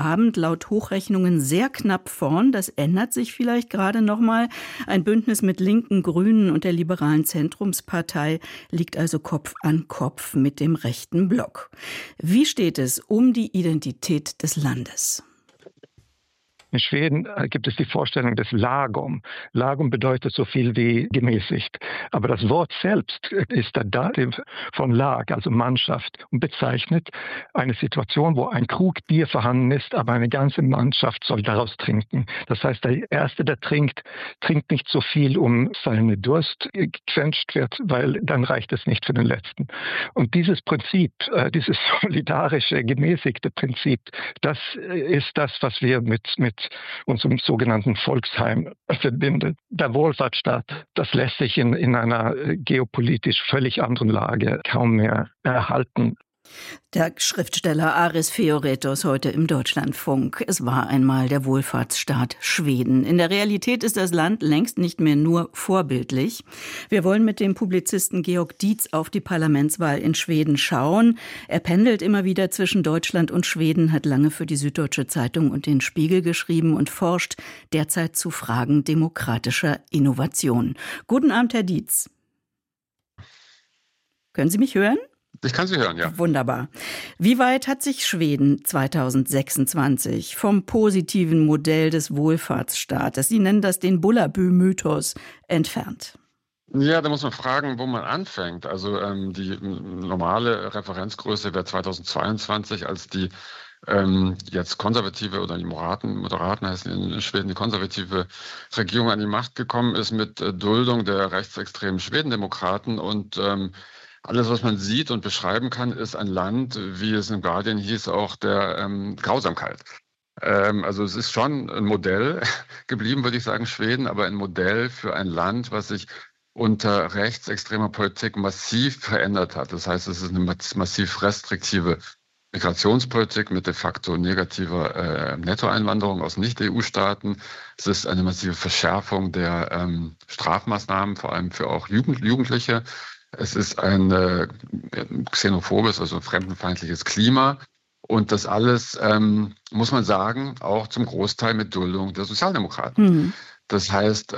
Abend laut Hochrechnungen sehr knapp vorn. Das ändert sich vielleicht gerade noch mal. Ein Bündnis mit Linken, Grünen und der liberalen Zentrumspartei liegt also Kopf an Kopf mit dem rechten Block. Wie steht es um die Identität des Landes? In Schweden gibt es die Vorstellung des Lagom. Lagom bedeutet so viel wie gemäßigt. Aber das Wort selbst ist der Dativ von Lag, also Mannschaft, und bezeichnet eine Situation, wo ein Krug Bier vorhanden ist, aber eine ganze Mannschaft soll daraus trinken. Das heißt, der Erste, der trinkt nicht so viel, um seine Durst gequetscht wird, weil dann reicht es nicht für den Letzten. Und dieses Prinzip, dieses solidarische, gemäßigte Prinzip, das ist das, was wir mit unserem sogenannten Volksheim verbindet. Der Wohlfahrtsstaat, das lässt sich in einer geopolitisch völlig anderen Lage kaum mehr erhalten. Der Schriftsteller Aris Feoretos heute im Deutschlandfunk. Es war einmal der Wohlfahrtsstaat Schweden. In der Realität ist das Land längst nicht mehr nur vorbildlich. Wir wollen mit dem Publizisten Georg Dietz auf die Parlamentswahl in Schweden schauen. Er pendelt immer wieder zwischen Deutschland und Schweden, hat lange für die Süddeutsche Zeitung und den Spiegel geschrieben und forscht derzeit zu Fragen demokratischer Innovation. Guten Abend, Herr Dietz. Können Sie mich hören? Ich kann Sie hören, ja. Wunderbar. Wie weit hat sich Schweden 2026 vom positiven Modell des Wohlfahrtsstaates, Sie nennen das den Bullabü-Mythos, entfernt? Ja, da muss man fragen, wo man anfängt. Also die normale Referenzgröße wäre 2022, als die jetzt konservative oder die Moderaten heißen in Schweden, die konservative Regierung an die Macht gekommen ist mit Duldung der rechtsextremen Schwedendemokraten und alles, was man sieht und beschreiben kann, ist ein Land, wie es im Guardian hieß, auch der Grausamkeit. Also es ist schon ein Modell geblieben, würde ich sagen, Schweden, aber ein Modell für ein Land, was sich unter rechtsextremer Politik massiv verändert hat. Das heißt, es ist eine massiv restriktive Migrationspolitik mit de facto negativer Nettoeinwanderung aus Nicht-EU-Staaten. Es ist eine massive Verschärfung der Strafmaßnahmen, vor allem für auch Jugendliche. Es ist ein xenophobes, also fremdenfeindliches Klima. Und das alles, muss man sagen, auch zum Großteil mit Duldung der Sozialdemokraten. Mhm. Das heißt,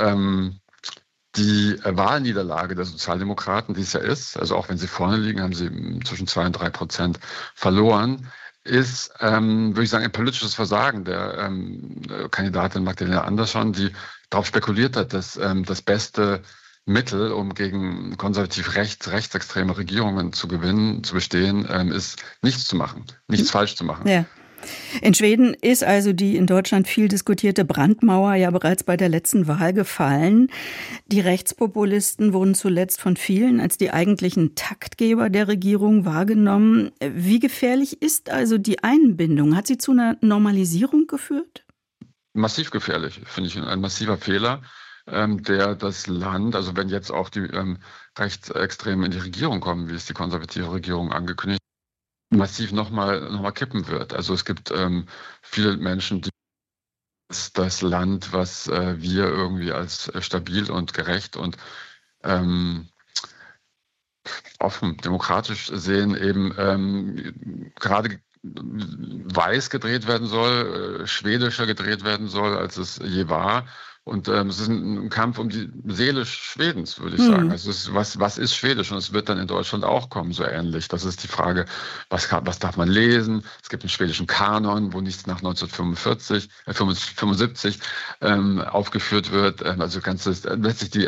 die Wahlniederlage der Sozialdemokraten, die es ja ist, also auch wenn sie vorne liegen, haben sie zwischen 2% und 3% verloren, ist, würde ich sagen, ein politisches Versagen der Kandidatin Magdalena Andersson, die darauf spekuliert hat, dass das beste Mittel, um gegen konservativ rechtsextreme Regierungen zu bestehen, ist nichts zu machen, nichts falsch zu machen. Ja. In Schweden ist also die in Deutschland viel diskutierte Brandmauer ja bereits bei der letzten Wahl gefallen. Die Rechtspopulisten wurden zuletzt von vielen als die eigentlichen Taktgeber der Regierung wahrgenommen. Wie gefährlich ist also die Einbindung? Hat sie zu einer Normalisierung geführt? Massiv gefährlich, finde ich, ein massiver Fehler, der das Land, also wenn jetzt auch die Rechtsextremen in die Regierung kommen, wie es die konservative Regierung angekündigt hat, massiv noch mal kippen wird. Also es gibt viele Menschen, die das Land, was wir irgendwie als stabil und gerecht und offen, demokratisch sehen, eben gerade weiß gedreht werden soll, schwedischer gedreht werden soll, als es je war. Und es ist ein Kampf um die Seele Schwedens, würde ich sagen. Also es ist, was ist Schwedisch? Und es wird dann in Deutschland auch kommen, so ähnlich. Das ist die Frage, was darf man lesen? Es gibt einen schwedischen Kanon, wo nichts nach 1975 aufgeführt wird. Also letztlich die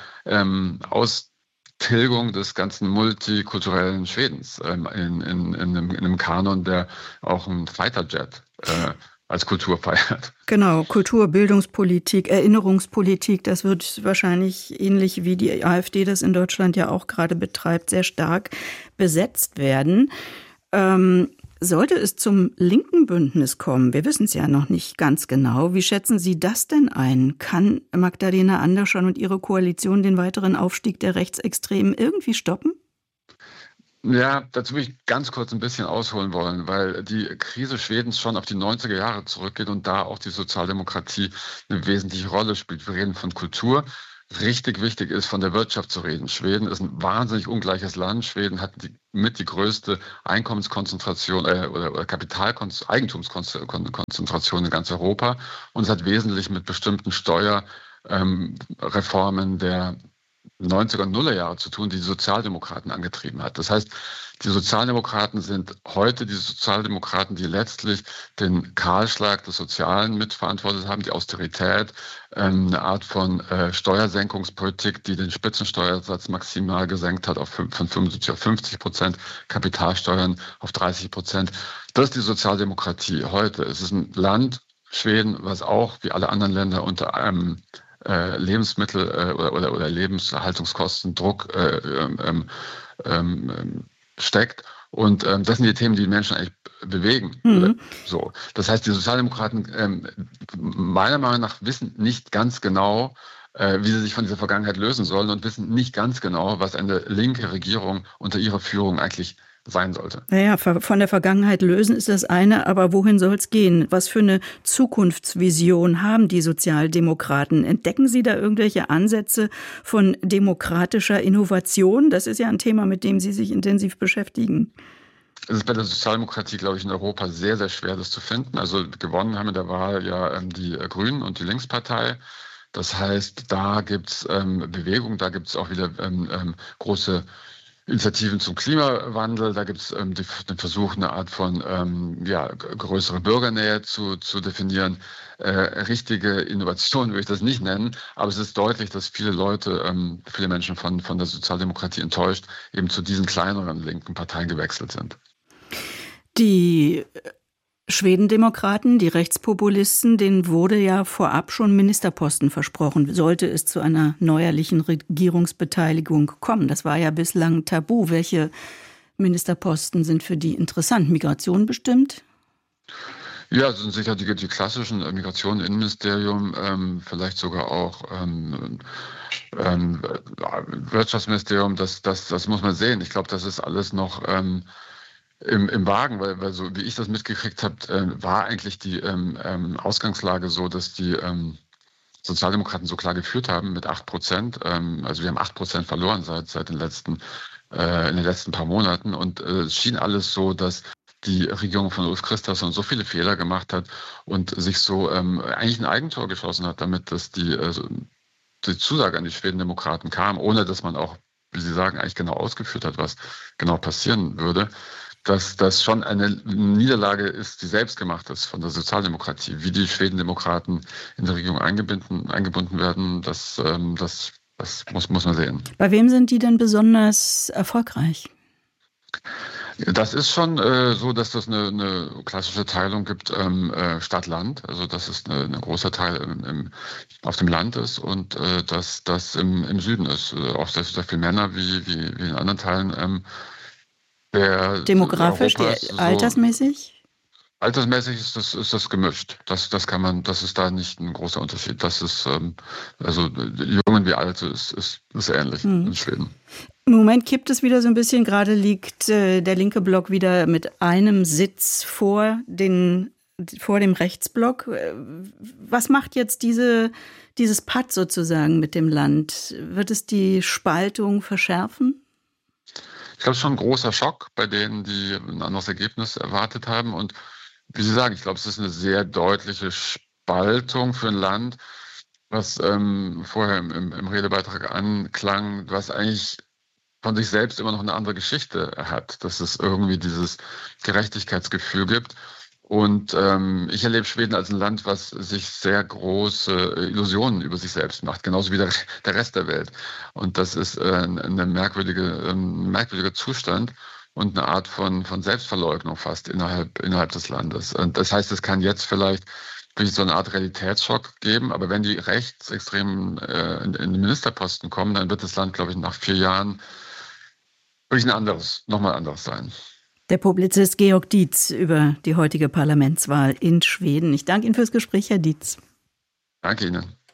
Austilgung des ganzen multikulturellen Schwedens in einem Kanon, der auch ein Fighterjet als Kultur feiert. Genau, Kultur, Bildungspolitik, Erinnerungspolitik, das wird wahrscheinlich ähnlich wie die AfD das in Deutschland ja auch gerade betreibt, sehr stark besetzt werden. Sollte es zum linken Bündnis kommen, wir wissen es ja noch nicht ganz genau, wie schätzen Sie das denn ein? Kann Magdalena Andersson und ihre Koalition den weiteren Aufstieg der Rechtsextremen irgendwie stoppen? Ja, dazu will ich ganz kurz ein bisschen ausholen wollen, weil die Krise Schwedens schon auf die 90er Jahre zurückgeht und da auch die Sozialdemokratie eine wesentliche Rolle spielt. Wir reden von Kultur, richtig wichtig ist, von der Wirtschaft zu reden. Schweden ist ein wahnsinnig ungleiches Land. Schweden hat mit die größte Einkommenskonzentration oder Eigentumskonzentration in ganz Europa. Und es hat wesentlich mit bestimmten Steuerreformen der 90er und Nullerjahre zu tun, die Sozialdemokraten angetrieben hat. Das heißt, die Sozialdemokraten sind heute die Sozialdemokraten, die letztlich den Kahlschlag des Sozialen mitverantwortet haben, die Austerität, eine Art von Steuersenkungspolitik, die den Spitzensteuersatz maximal gesenkt hat von 75 auf 50%, Kapitalsteuern auf 30%. Das ist die Sozialdemokratie heute. Es ist ein Land, Schweden, was auch wie alle anderen Länder unter einem Lebensmittel- oder Lebenserhaltungskostendruck steckt. Und das sind die Themen, die die Menschen eigentlich bewegen. Mhm. So. Das heißt, die Sozialdemokraten meiner Meinung nach wissen nicht ganz genau, wie sie sich von dieser Vergangenheit lösen sollen und wissen nicht ganz genau, was eine linke Regierung unter ihrer Führung eigentlich sein sollte. Naja, von der Vergangenheit lösen ist das eine, aber wohin soll es gehen? Was für eine Zukunftsvision haben die Sozialdemokraten? Entdecken Sie da irgendwelche Ansätze von demokratischer Innovation? Das ist ja ein Thema, mit dem Sie sich intensiv beschäftigen. Es ist bei der Sozialdemokratie, glaube ich, in Europa sehr, sehr schwer, das zu finden. Also gewonnen haben in der Wahl ja die Grünen und die Linkspartei. Das heißt, da gibt es Bewegung, da gibt es auch wieder große Initiativen zum Klimawandel. Da gibt es den Versuch, eine Art von größere Bürgernähe zu definieren. Richtige Innovation würde ich das nicht nennen, aber es ist deutlich, dass viele Menschen von der Sozialdemokratie enttäuscht eben zu diesen kleineren linken Parteien gewechselt sind. Die Schwedendemokraten, die Rechtspopulisten, denen wurde ja vorab schon Ministerposten versprochen, sollte es zu einer neuerlichen Regierungsbeteiligung kommen. Das war ja bislang tabu. Welche Ministerposten sind für die interessant? Migration bestimmt? Ja, das sind sicher die klassischen Migration, Innenministerium, vielleicht sogar auch Wirtschaftsministerium. Das muss man sehen. Ich glaube, das ist alles noch im Wagen, weil so wie ich das mitgekriegt habe, war eigentlich die Ausgangslage so, dass die Sozialdemokraten so klar geführt haben mit 8%. Also wir haben 8% verloren seit in den letzten paar Monaten. Und es schien alles so, dass die Regierung von Ulf Kristersson so viele Fehler gemacht hat und sich so eigentlich ein Eigentor geschossen hat, damit dass die Zusage an die Schwedendemokraten kam, ohne dass man auch, wie Sie sagen, eigentlich genau ausgeführt hat, was genau passieren würde. Dass das schon eine Niederlage ist, die selbst gemacht ist von der Sozialdemokratie. Wie die Schwedendemokraten in der Regierung eingebunden werden, das muss man sehen. Bei wem sind die denn besonders erfolgreich? Das ist schon so, dass das eine klassische Teilung gibt, Stadt-Land. Also dass es ein großer Teil auf dem Land ist und dass das im Süden ist. Auch sehr viele Männer wie in anderen Teilen. Demografisch, altersmäßig? Altersmäßig ist das gemischt. Das ist da nicht ein großer Unterschied. Das ist, also Jungen wie Alte ist ähnlich in Schweden. Im Moment kippt es wieder so ein bisschen. Gerade liegt der linke Block wieder mit einem Sitz vor dem Rechtsblock. Was macht jetzt dieses Patt sozusagen mit dem Land? Wird es die Spaltung verschärfen? Ich glaube, es ist schon ein großer Schock bei denen, die ein anderes Ergebnis erwartet haben. Und wie Sie sagen, ich glaube, es ist eine sehr deutliche Spaltung für ein Land, was vorher im Redebeitrag anklang, was eigentlich von sich selbst immer noch eine andere Geschichte hat, dass es irgendwie dieses Gerechtigkeitsgefühl gibt. Und ich erlebe Schweden als ein Land, was sich sehr große Illusionen über sich selbst macht, genauso wie der Rest der Welt. Und das ist ein merkwürdiger Zustand und eine Art von Selbstverleugnung fast innerhalb des Landes. Und das heißt, es kann jetzt vielleicht so eine Art Realitätsschock geben, aber wenn die Rechtsextremen in den Ministerposten kommen, dann wird das Land, glaube ich, nach 4 Jahren wirklich nochmal anderes sein. Der Publizist Georg Dietz über die heutige Parlamentswahl in Schweden. Ich danke Ihnen fürs Gespräch, Herr Dietz. Danke Ihnen.